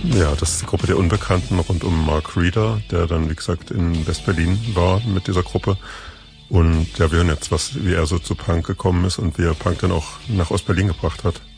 Ja, das ist die Gruppe der Unbekannten rund um Mark Reeder, der dann, wie gesagt, in West-Berlin war mit dieser Gruppe. Und ja, wir hören jetzt, wie er so zu Punk gekommen ist und wie er Punk dann auch nach Ost-Berlin gebracht hat.